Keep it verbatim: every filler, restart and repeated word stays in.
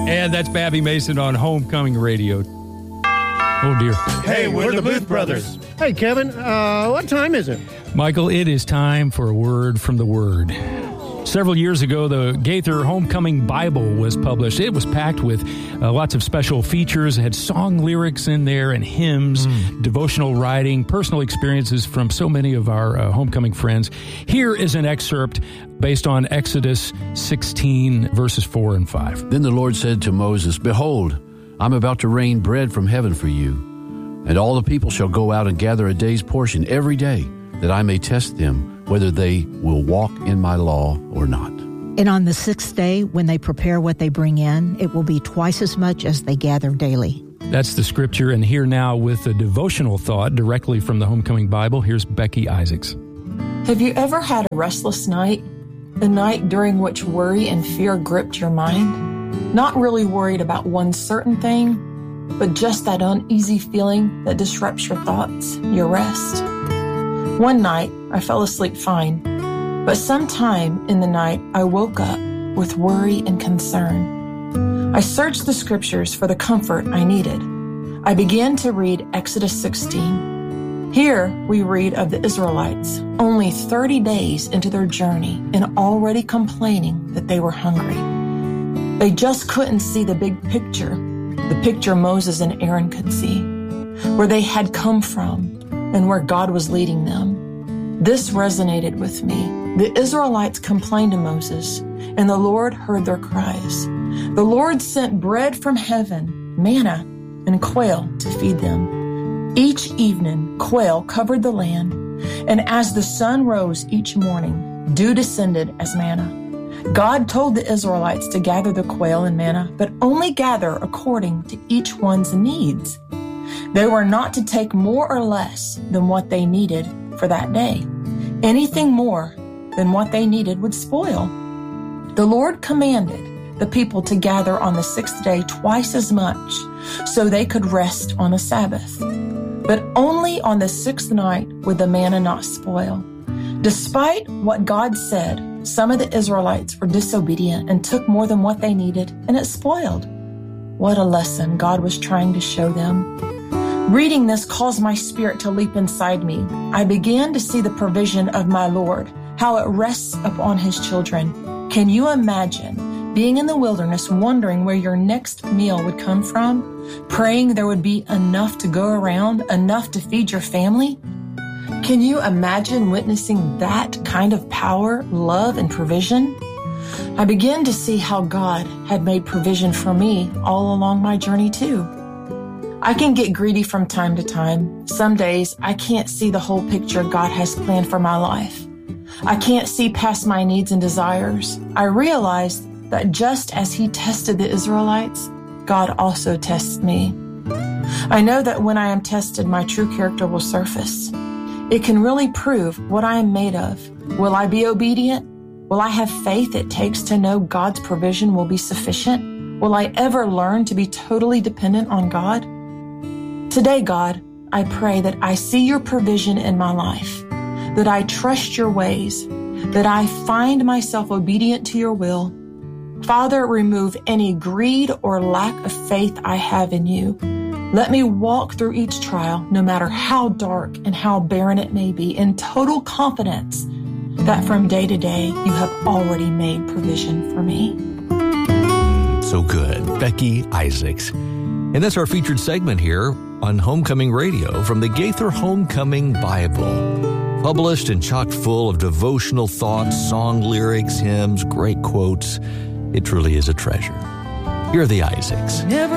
And that's Babby Mason on Homecoming Radio. Oh, dear. Hey, we're, we're the Booth Brothers. Hey, Kevin, uh, what time is it? Michael, it is time for a word from the Word. Several years ago, the Gaither Homecoming Bible was published. It was packed with uh, lots of special features. It had song lyrics in there and hymns, mm. devotional writing, personal experiences from so many of our uh, homecoming friends. Here is an excerpt based on Exodus sixteen, verses four and five. Then the Lord said to Moses, Behold, I'm about to rain bread from heaven for you, and all the people shall go out and gather a day's portion every day, that I may test them whether they will walk in my law or not. And on the sixth day, when they prepare what they bring in, it will be twice as much as they gather daily. That's the scripture, and here now with a devotional thought directly from the Homecoming Bible, here's Becky Isaacs. Have you ever had a restless night? A night during which worry and fear gripped your mind? Not really worried about one certain thing, but just that uneasy feeling that disrupts your thoughts, your rest. One night, I fell asleep fine, but sometime in the night, I woke up with worry and concern. I searched the scriptures for the comfort I needed. I began to read Exodus sixteen. Here, we read of the Israelites only thirty days into their journey and already complaining that they were hungry. They just couldn't see the big picture, the picture Moses and Aaron could see, where they had come from and where God was leading them. This resonated with me. The Israelites complained to Moses, and the Lord heard their cries. The Lord sent bread from heaven, manna, and quail to feed them. Each evening, quail covered the land, and as the sun rose each morning, dew descended as manna. God told the Israelites to gather the quail and manna, but only gather according to each one's needs. They were not to take more or less than what they needed for that day. Anything more than what they needed would spoil. The Lord commanded the people to gather on the sixth day twice as much so they could rest on the Sabbath. But only on the sixth night would the manna not spoil. Despite what God said, some of the Israelites were disobedient and took more than what they needed, and it spoiled. What a lesson God was trying to show them. Reading this caused my spirit to leap inside me. I began to see the provision of my Lord, how it rests upon his children. Can you imagine being in the wilderness, wondering where your next meal would come from, praying there would be enough to go around, enough to feed your family? Can you imagine witnessing that kind of power, love, and provision? I began to see how God had made provision for me all along my journey too. I can get greedy from time to time. Some days I can't see the whole picture God has planned for my life. I can't see past my needs and desires. I realize that just as he tested the Israelites, God also tests me. I know that when I am tested, my true character will surface. It can really prove what I am made of. Will I be obedient? Will I have faith it takes to know God's provision will be sufficient? Will I ever learn to be totally dependent on God? Today, God, I pray that I see your provision in my life, that I trust your ways, that I find myself obedient to your will. Father, remove any greed or lack of faith I have in you. Let me walk through each trial, no matter how dark and how barren it may be, in total confidence that from day to day you have already made provision for me. So good. Becky Isaacs. And that's our featured segment here on Homecoming Radio from the Gaither Homecoming Bible. Published and chock full of devotional thoughts, song lyrics, hymns, great quotes. It truly is a treasure. Here are the Isaacs. Never